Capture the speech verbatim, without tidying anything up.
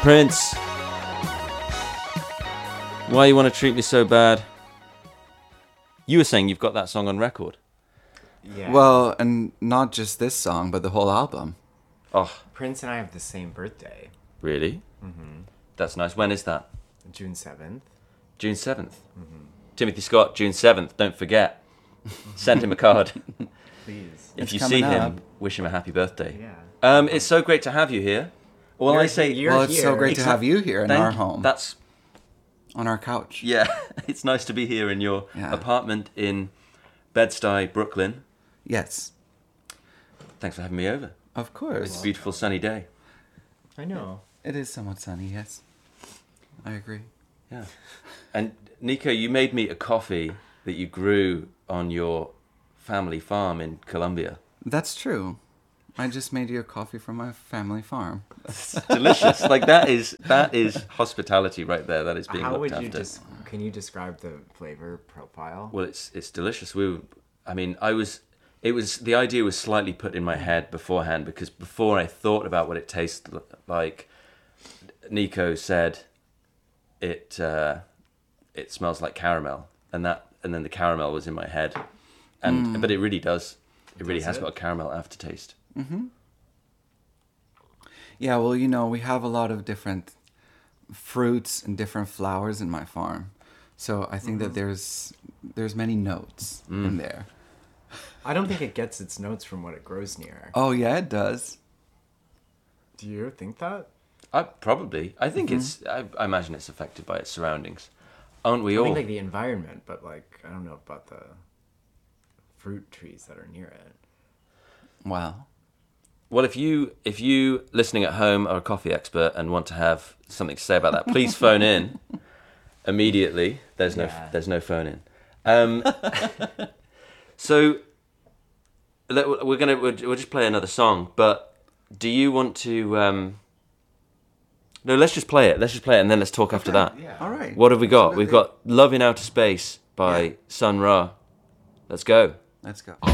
Prince. Why you want to treat me so bad? You were saying you've got that song on record. Yeah. Well, and not just this song, but the whole album. Oh, Prince and I have the same birthday. really? Mm-hmm. That's nice. When is that? June seventh. June seventh. Mm-hmm. Timothy Scott, June seventh. Don't forget. Send him a card. Please. If It's you see coming him, up. wish him a happy birthday. Yeah. Um, it's so great to have you here. Well, You're- I say, you're well, it's so here. great to Exa- have you here in thank- our home, That's on our couch. yeah. It's nice to be here in your Yeah. apartment in Bed-Stuy, Brooklyn. Yes, Thanks for having me over. of It's a course. beautiful sunny day. I know. It is somewhat sunny, yes. I agree. Yeah. And Nico, you made me a coffee that you grew on your family farm in Colombia. That's true. I just made you a coffee from my family farm. It's delicious. Like that is that is hospitality right there. That is being How looked would after. you just? Can you describe the flavor profile? Well, it's it's delicious. We, were, I mean, I was. It was the idea was slightly put in my head beforehand because before I thought about what it tastes l- like, Nico said, it uh, it smells like caramel, and that and then the caramel was in my head, and but it really does. It really Does has it? got a caramel aftertaste. Yeah, well, you know, we have a lot of different fruits and different flowers in my farm. So I think that there's there's many notes in there. I don't think it gets its notes from what it grows near. Oh, yeah, it does. Do you think that? I probably. I think it's. I, I imagine it's affected by its surroundings, aren't we I all? think like the environment, but like I don't know about the fruit trees that are near it. Wow. Well, if you if you listening at home are a coffee expert and want to have something to say about that, please phone in immediately. There's no Yeah. there's no phone in. Um, so let, we're gonna we'll, we'll just play another song. But do you want to? Um, no, let's just play it. Let's just play it, and then let's talk after that. Yeah. All right. What have we got? We've Absolutely. got "Love in Outer Space" by Yeah. Sun Ra. Let's go. Let's go.